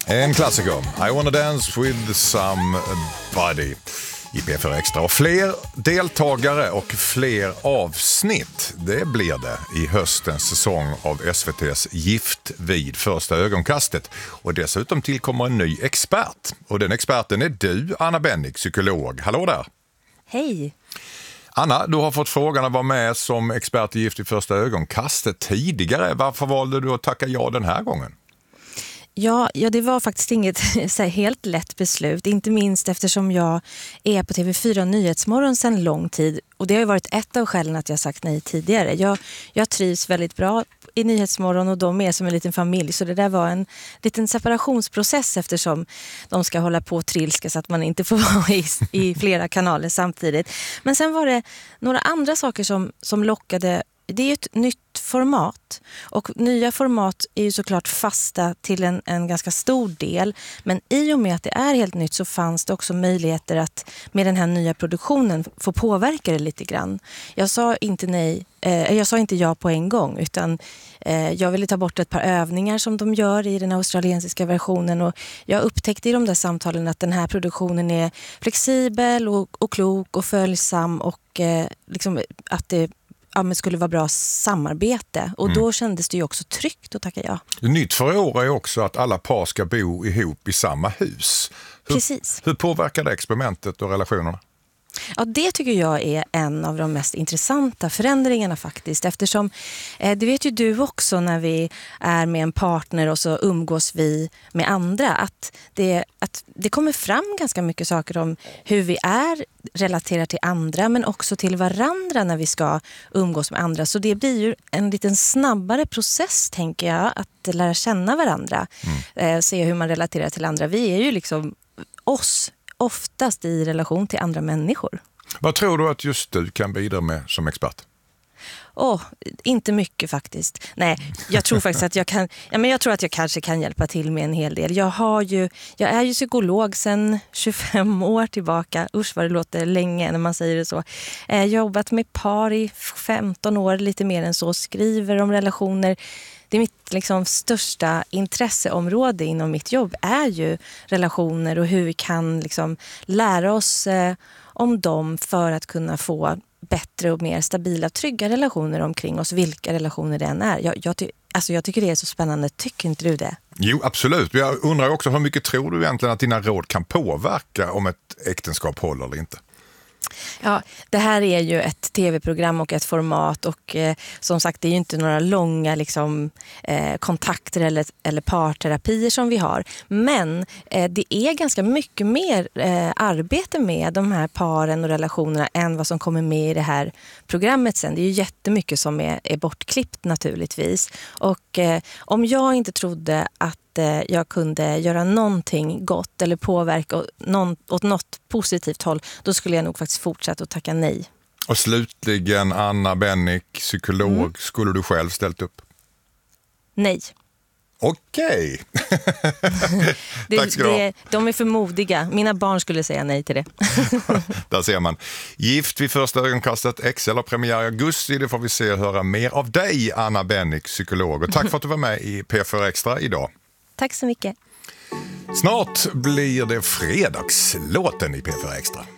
En klassiker. I wanna dance with somebody i P4 Extra. Och fler deltagare och fler avsnitt, det blir det i höstens säsong av SVT:s Gift vid första ögonkastet. Och dessutom tillkommer en ny expert. Och den experten är du, Anna Bennick, psykolog. Hallå där! Hej! Anna, du har fått frågan att vara med som expert i Gift vid första ögonkastet tidigare. Varför valde du att tacka ja den här gången? Ja, det var faktiskt inget så här, helt lätt beslut. Inte minst eftersom jag är på TV4 Nyhetsmorgon sedan lång tid. Och det har ju varit ett av skälen att jag sagt nej tidigare. Jag trivs väldigt bra i Nyhetsmorgon och de är som en liten familj. Så det där var en liten separationsprocess eftersom de ska hålla på och trilska så att man inte får vara i flera kanaler samtidigt. Men sen var det några andra saker som lockade. Det är ju ett nytt format och nya format är ju såklart fasta till en ganska stor del, men i och med att det är helt nytt så fanns det också möjligheter att med den här nya produktionen få påverka det lite grann. Jag sa inte ja på en gång utan jag ville ta bort ett par övningar som de gör i den australiensiska versionen och jag upptäckte i de där samtalen att den här produktionen är flexibel och klok och följsam och liksom att det men skulle vara bra samarbete. Och då kändes det ju också tryggt att tacka ja. Nytt för i år är också att alla par ska bo ihop i samma hus. Precis. Hur påverkar det experimentet och relationerna? Ja, det tycker jag är en av de mest intressanta förändringarna faktiskt. Eftersom, det vet ju du också när vi är med en partner och så umgås vi med andra. Att det kommer fram ganska mycket saker om hur vi är relaterat till andra men också till varandra när vi ska umgås med andra. Så det blir ju en liten snabbare process tänker jag att lära känna varandra. Se hur man relaterar till andra. Vi är ju liksom oss oftast i relation till andra människor. Vad tror du att just du kan bidra med som expert? Inte mycket faktiskt. Nej, jag tror faktiskt att jag kan. Ja, men jag tror att jag kanske kan hjälpa till med en hel del. Jag är ju psykolog sedan 25 år tillbaka. Usch vad det låter länge när man säger det så. Jag har jobbat med par i 15 år, lite mer än så. Skriver om relationer. Det är mitt liksom största intresseområde inom mitt jobb är ju relationer och hur vi kan liksom lära oss om dem för att kunna få bättre och mer stabila, trygga relationer omkring oss, vilka relationer det än är. Jag tycker det är så spännande. Tycker inte du det? Jo, absolut. Jag undrar också hur mycket tror du egentligen att dina råd kan påverka om ett äktenskap håller eller inte? Ja, det här är ju ett tv-program och ett format och som sagt det är ju inte några långa liksom, kontakter eller parterapier som vi har. Men det är ganska mycket mer arbete med de här paren och relationerna än vad som kommer med i det här programmet sen. Det är ju jättemycket som är bortklippt naturligtvis. Och om jag inte trodde att jag kunde göra någonting gott eller påverka åt något positivt håll, då skulle jag nog faktiskt fortsätta att tacka nej. Och slutligen, Anna Bennick, psykolog, skulle du själv ställt upp? Nej. Okej. Tack ska du ha. De är för modiga. Mina barn skulle säga nej till det. Där ser man. Gift vid första ögonkastet, XL och premiär i augusti. Det får vi se och höra mer av dig, Anna Bennick, psykolog. Och tack för att du var med i P4 Extra idag. Tack så mycket. Snart blir det fredagslåten i P4 Extra.